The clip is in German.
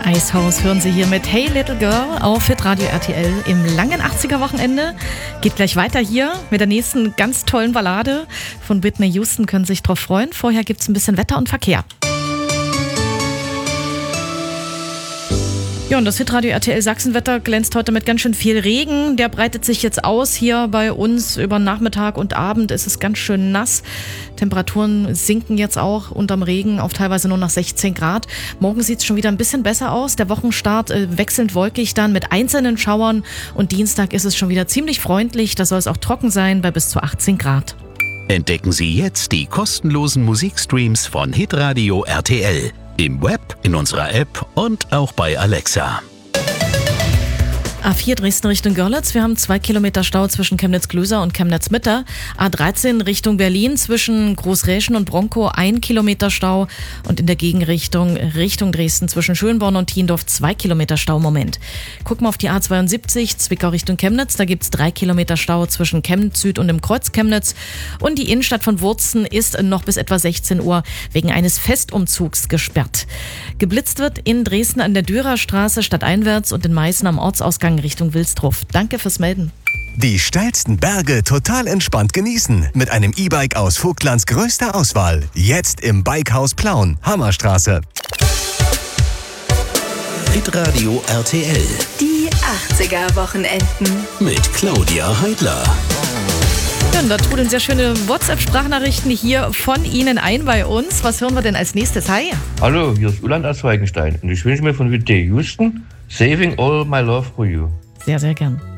Icehouse hören Sie hier mit Hey Little Girl auf Hitradio RTL im langen 80er-Wochenende. Geht gleich weiter hier mit der nächsten ganz tollen Ballade von Whitney Houston. Können Sie sich drauf freuen. Vorher gibt es ein bisschen Wetter und Verkehr. Ja, und das Hitradio RTL Sachsenwetter glänzt heute mit ganz schön viel Regen. Der breitet sich jetzt aus. Hier bei uns über Nachmittag und Abend ist es ganz schön nass. Temperaturen sinken jetzt auch unterm Regen auf teilweise nur noch 16 Grad. Morgen sieht es schon wieder ein bisschen besser aus. Der Wochenstart wechselnd wolkig dann mit einzelnen Schauern. Und Dienstag ist es schon wieder ziemlich freundlich. Da soll es auch trocken sein bei bis zu 18 Grad. Entdecken Sie jetzt die kostenlosen Musikstreams von Hitradio RTL. Im Web, in unserer App und auch bei Alexa. A4 Dresden Richtung Görlitz. Wir haben 2 Kilometer Stau zwischen Chemnitz-Glöser und Chemnitz-Mitte. A13 Richtung Berlin zwischen Großräschen und Bronkow 1 Kilometer Stau. Und in der Gegenrichtung Richtung Dresden zwischen Schönborn und Thiendorf 2 Kilometer Stau. Moment. Gucken wir auf die A72 Zwickau Richtung Chemnitz. Da gibt es 3 Kilometer Stau zwischen Chemnitz Süd und dem Kreuz Chemnitz. Und die Innenstadt von Wurzen ist noch bis etwa 16 Uhr wegen eines Festumzugs gesperrt. Geblitzt wird in Dresden an der Dürerstraße stadteinwärts und in Meißen am Ortsausgang Richtung Wilsdruff. Danke fürs Melden. Die steilsten Berge total entspannt genießen. Mit einem E-Bike aus Vogtlands größter Auswahl. Jetzt im Bikehaus Plauen, Hammerstraße. Hitradio RTL. Die 80er-Wochenenden. Mit Claudia Heidler. Ja, und da trudeln sehr schöne WhatsApp-Sprachnachrichten hier von Ihnen ein bei uns. Was hören wir denn als nächstes? Hi. Hallo, hier ist Uland aus Weigenstein und ich wünsche mir von Whitney Houston Saving All My Love for You. Sehr, sehr gern.